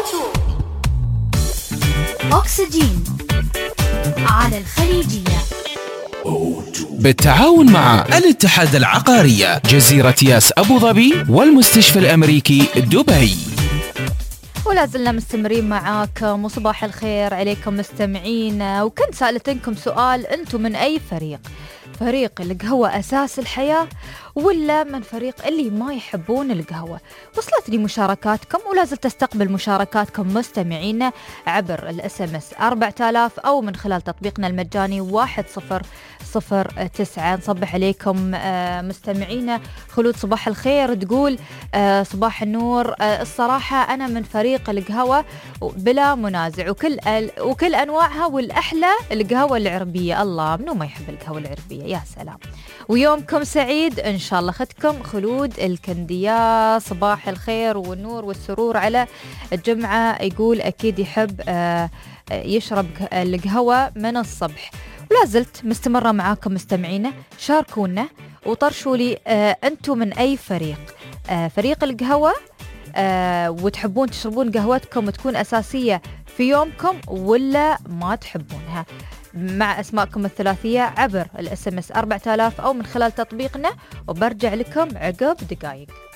أكسجين على الخليجية بالتعاون مع الاتحاد العقارية جزيرة ياس أبو ظبي والمستشفى الأمريكي دبي. ولا زلنا مستمرين معاكم وصباح الخير عليكم مستمعين. وكنت سألتكم سؤال، أنتم من أي فريق؟ فريق القهوة أساس الحياة ولا من فريق اللي ما يحبون القهوة؟ وصلتني مشاركاتكم ولا زلت استقبل مشاركاتكم مستمعين عبر الSMS 4000 أو من خلال تطبيقنا المجاني 1009. نصبح عليكم مستمعين. خلود صباح الخير تقول صباح النور، الصراحة أنا من فريق القهوة بلا منازع وكل أنواعها، والأحلى القهوة العربية. الله، منو ما يحب القهوة العربية؟ يا سلام. ويومكم سعيد إن شاء الله. ختكم خلود الكندية، صباح الخير والنور والسرور على الجمعة. يقول أكيد يحب يشرب القهوة من الصبح. ولا زلت مستمرة معاكم مستمعينا، شاركونا وطرشوا لي أنتم من أي فريق؟ فريق القهوة وتحبون تشربون قهوتكم وتكون أساسية في يومكم ولا ما تحبونها؟ مع أسماءكم الثلاثية عبر الSMS 4000 أو من خلال تطبيقنا، وبرجع لكم عقب دقائق.